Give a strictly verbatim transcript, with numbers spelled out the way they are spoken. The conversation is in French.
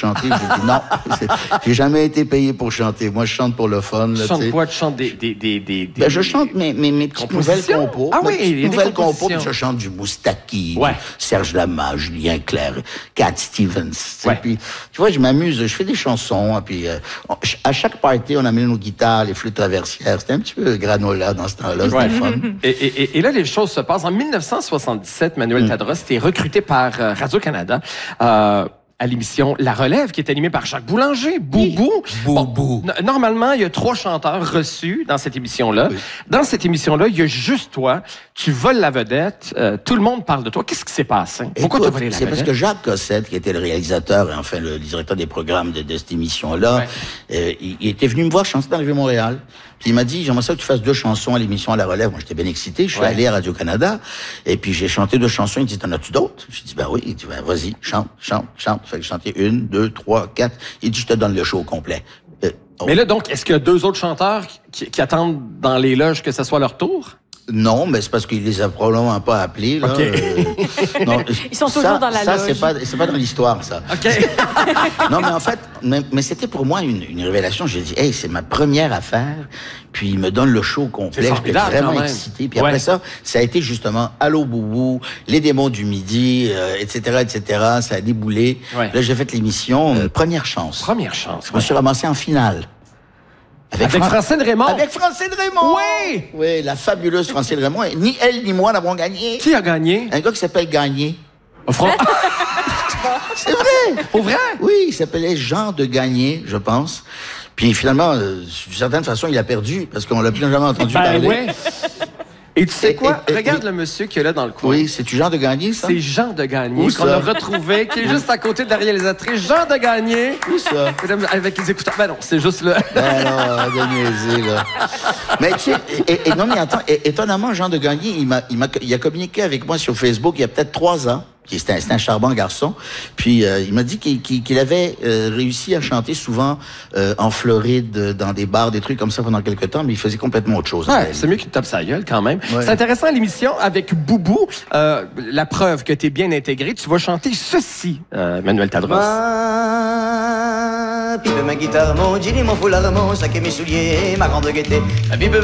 chanter. J'ai dit non, j'ai jamais été payé pour chanter. Moi, je chante pour le fun. Là, tu chantes t'sais. quoi? Tu chantes des... des, des, des, des ben, je chante mes, mes, mes petites nouvelles compos. Ah oui, mes des nouvelles compos, compositions. puis je chante du Moustaki, Ouais. Serge Lama, Julien Clerc, Cat Stevens. Ouais. Puis, tu vois, je m'amuse, je fais des chansons, puis euh, on, à chaque party, on amène nos guitares, les flûtes traversières. C'était un petit peu granola dans ce temps-là, c'était Ouais. fun. Et, et, et là, les choses se passent. En mille neuf cent soixante-dix-sept, Manuel mm. Tadros était recruté par euh, Radio-Canada euh, à l'émission La Relève, qui est animée par Jacques Boulanger, Boubou. Boubou. Bon, normalement, il y a trois chanteurs reçus dans cette émission-là. Oui. Dans cette émission-là, il y a juste toi. Tu voles la vedette. Euh, tout le monde parle de toi. Qu'est-ce qui s'est passé? Pourquoi tu as volé la c'est vedette? parce que Jacques Cossette, qui était le réalisateur et enfin le directeur des programmes de, de cette émission-là, ouais. euh, il, il était venu me voir chanter dans le Vieux-Montréal. Puis il m'a dit, j'aimerais ça que tu fasses deux chansons à l'émission à La Relève. Moi, j'étais bien excité. Je suis ouais. allé à Radio-Canada. Et puis, j'ai chanté deux chansons. Il dit, t'en as-tu d'autres? J'ai dit, ben oui. Il dit, ben vas-y, chante, chante, chante. Fait que j'ai chanté une, deux, trois, quatre. Il dit, je te donne le show au complet. Euh, oh. Mais là, donc, est-ce qu'il y a deux autres chanteurs qui, qui attendent dans les loges que ce soit leur tour? Non, mais c'est parce qu'il les a probablement pas appelés. Là. Okay. Euh, non, Ils sont ça, toujours dans la ça, loge. Ça, c'est pas, c'est pas dans l'histoire, ça. OK. Non, mais en fait, mais, mais c'était pour moi une, une révélation. J'ai dit, hey, c'est ma première affaire. Puis il me donne le show complet. J'étais vraiment excité. Puis ouais. après ça, ça a été justement Allô Boubou, Les démons du midi, euh, et cetera, et cetera. Ça a déboulé. Ouais. Là, j'ai fait l'émission euh, Première chance. Première chance. Je me suis ramassé en finale. Avec, Avec Fran... Francine Raymond. Avec Francine Raymond. Oui. Oui, la fabuleuse Francine Raymond. Ni elle ni moi n'avons gagné. Qui a gagné? Un gars qui s'appelle Gagné. Oh, Fran... C'est vrai. Pour vrai? Oui, il s'appelait Jean de Gagné, je pense. Puis finalement, euh, d'une certaine façon, il a perdu parce qu'on l'a plus jamais entendu ben parler. Ouais. Et tu sais et, quoi? Et, et, oui. Regarde le monsieur qui est là dans le coin. Oui, c'est-tu Jean de Gagné, ça? C'est Jean de Gagné qu'on a retrouvé, qui est juste à côté de la réalisatrice. Jean de Gagné. Où ça? Avec les écouteurs. Ben non, c'est juste là. Ben non, de niaiser, là. Mais tu sais, et, et, non, mais attends, et, étonnamment, Jean de Gagné, il m'a, il m'a, il a communiqué avec moi sur Facebook il y a peut-être trois ans. C'était un, c'était un charmant garçon. Puis euh, il m'a dit qu'il, qu'il, qu'il avait euh, réussi à chanter souvent euh, en Floride, dans des bars, des trucs comme ça pendant quelques temps, mais il faisait complètement autre chose. Ouais, c'est mieux qu'il tape sa gueule quand même. Ouais. C'est intéressant l'émission avec Boubou. Euh, la preuve que t'es bien intégré, tu vas chanter ceci, euh, Manuel Tadros. Ma pipe, ma guitare, mon jean et mon foulard, mon sac et mes souliers, ma grande gaieté. Ma pipe,